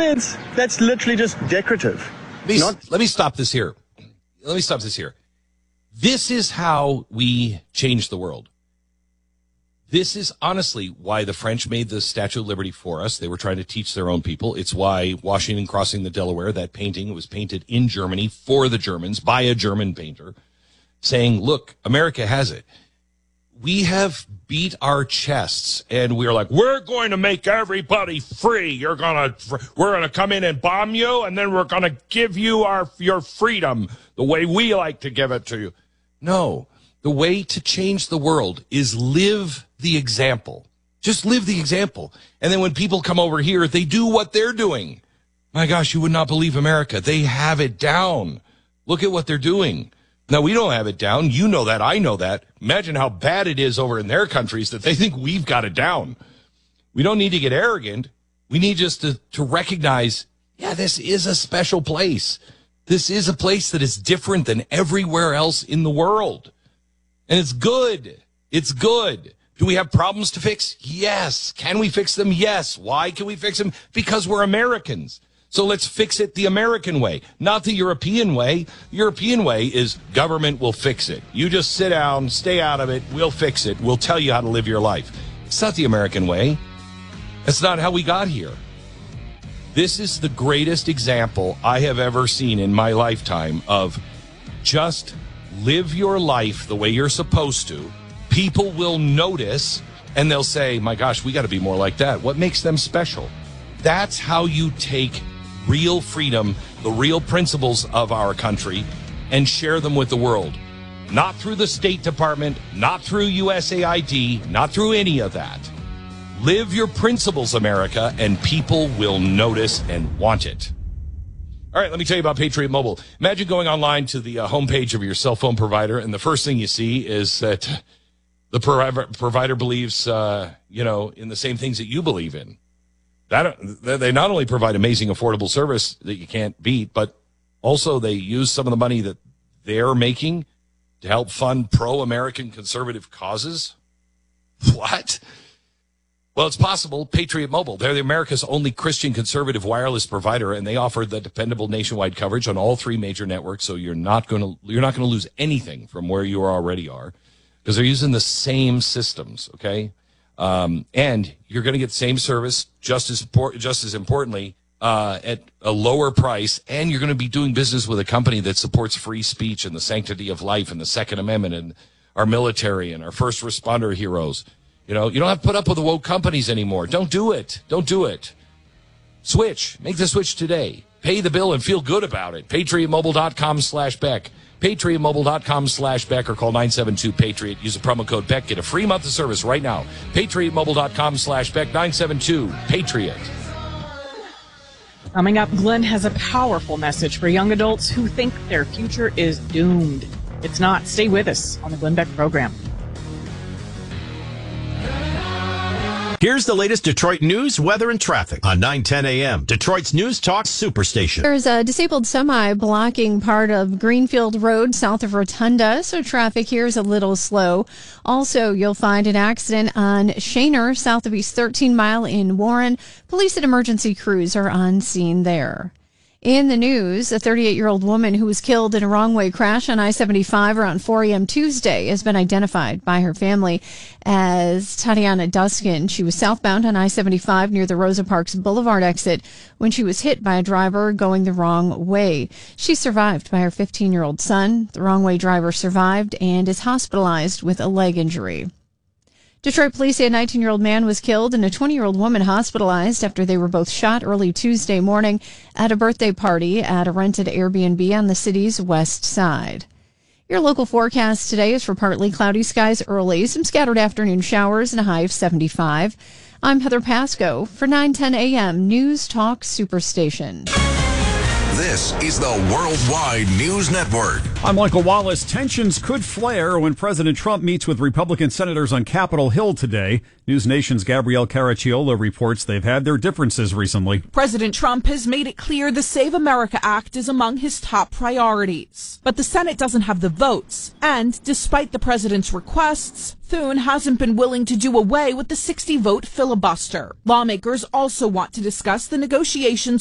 that's literally just decorative. Let me stop this here. This is how we change the world. This is honestly why the French made the Statue of Liberty for us. They were trying to teach their own people. It's why Washington Crossing the Delaware, that painting was painted in Germany for the Germans by a German painter, saying, look, America has it. We have beat our chests and we're like, we're going to make everybody free. We're going to come in and bomb you, and then we're going to give you your freedom the way we like to give it to you. No, the way to change the world is live the example. Just live the example. And then when people come over here, they do what they're doing. My gosh, you would not believe America. They have it down. Look at what they're doing. Now, we don't have it down. You know that. I know that. Imagine how bad it is over in their countries that they think we've got it down. We don't need to get arrogant. We need just to recognize, yeah, this is a special place. This is a place that is different than everywhere else in the world. And it's good. It's good. Do we have problems to fix? Yes. Can we fix them? Yes. Why can we fix them? Because we're Americans. So let's fix it the American way, not the European way. European way is government will fix it. You just sit down, stay out of it. We'll fix it. We'll tell you how to live your life. It's not the American way. That's not how we got here. This is the greatest example I have ever seen in my lifetime of just live your life the way you're supposed to. People will notice and they'll say, my gosh, we got to be more like that. What makes them special? That's how you take real freedom, the real principles of our country, and share them with the world. Not through the State Department, not through USAID, not through any of that. Live your principles, America, and people will notice and want it. All right, let me tell you about Patriot Mobile. Imagine going online to the homepage of your cell phone provider, and the first thing you see is that the provider believes, in the same things that you believe in. They not only provide amazing, affordable service that you can't beat, but also they use some of the money that they're making to help fund pro-American conservative causes. What? Well, it's possible. Patriot Mobile. They're America's only Christian conservative wireless provider, and they offer the dependable nationwide coverage on all three major networks. So you're not going to lose anything from where you already are, because they're using the same systems. Okay. And you're going to get the same service, just as importantly, at a lower price. And you're going to be doing business with a company that supports free speech and the sanctity of life and the Second Amendment and our military and our first responder heroes. You don't have to put up with the woke companies anymore. Don't do it. Don't do it. Switch. Make the switch today. Pay the bill and feel good about it. PatriotMobile.com/Beck. PatriotMobile.com/Beck or call 972-PATRIOT. Use the promo code Beck. Get a free month of service right now. PatriotMobile.com/Beck. 972-PATRIOT. Coming up, Glenn has a powerful message for young adults who think their future is doomed. It's not. Stay with us on the Glenn Beck program. Here's the latest Detroit news, weather, and traffic on 9:10 a.m. Detroit's News Talk Superstation. There's a disabled semi blocking part of Greenfield Road south of Rotunda, so traffic here is a little slow. Also, you'll find an accident on Shaner south of East 13 Mile in Warren. Police and emergency crews are on scene there. In the news, a 38-year-old woman who was killed in a wrong-way crash on I-75 around 4 a.m. Tuesday has been identified by her family as Tatiana Duskin. She was southbound on I-75 near the Rosa Parks Boulevard exit when she was hit by a driver going the wrong way. She's survived by her 15-year-old son. The wrong-way driver survived and is hospitalized with a leg injury. Detroit police say a 19-year-old man was killed and a 20-year-old woman hospitalized after they were both shot early Tuesday morning at a birthday party at a rented Airbnb on the city's west side. Your local forecast today is for partly cloudy skies early, some scattered afternoon showers and a high of 75. I'm Heather Pasco for 9:10 a.m. News Talk Superstation. This is the Worldwide News Network. I'm Michael Wallace. Tensions could flare when President Trump meets with Republican senators on Capitol Hill today. News Nation's Gabrielle Caracciolo reports they've had their differences recently. President Trump has made it clear the Save America Act is among his top priorities. But the Senate doesn't have the votes. And despite the president's requests, Thune hasn't been willing to do away with the 60-vote filibuster. Lawmakers also want to discuss the negotiations